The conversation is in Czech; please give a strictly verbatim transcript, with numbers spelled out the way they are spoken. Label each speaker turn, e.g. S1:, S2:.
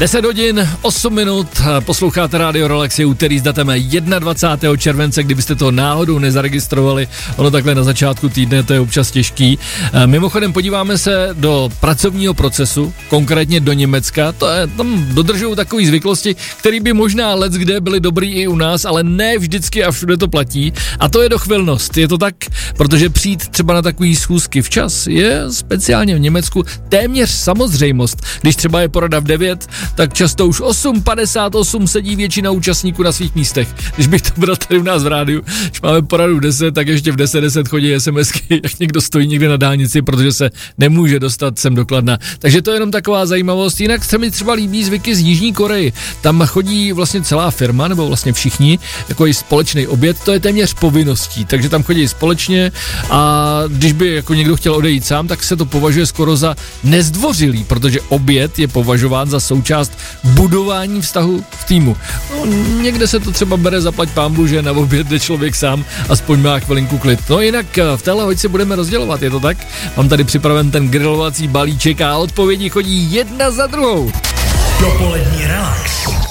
S1: deset hodin, osm minut, posloucháte Radio Relax, je úterý s datem dvacátého prvního července, kdybyste to náhodou nezaregistrovali, ono takhle na začátku týdne, to je občas těžký. Mimochodem podíváme se do pracovního procesu, konkrétně do Německa, to je, tam dodržují takové zvyklosti, které by možná leckde byly dobrý i u nás, ale ne vždycky a všude to platí, a to je dochvilnost, je to tak, protože přijít třeba na takový schůzky včas je speciálně v Německu téměř samozřejmost, když třeba je porada v devět, tak často už osm padesát osm sedí většina účastníků na svých místech. Když bych to bral tady u nás v rádiu, když máme poradu v deset, tak ještě v deset deset chodí SMSky, jak někdo stojí někde na dálnici, protože se nemůže dostat sem do Kladna. Takže to je jenom taková zajímavost. Jinak se mi třeba líbí zvyky z Jižní Koreji. Tam chodí vlastně celá firma, nebo vlastně všichni, jako i společný oběd, to je téměř povinností, takže tam chodí společně a když by jako někdo chtěl odejít sám, tak se to považuje skoro za nezdvořilý, protože oběd je považován za součást budování vztahu v týmu. No, někde se to třeba bere zaplať pánbu, že na oběd jde člověk sám, aspoň má chvilinku klid. No jinak v téhle hoďce budeme rozdělovat, je to tak? Mám tady připraven ten grilovací balíček a odpovědi chodí jedna za druhou.
S2: Dopolední relax.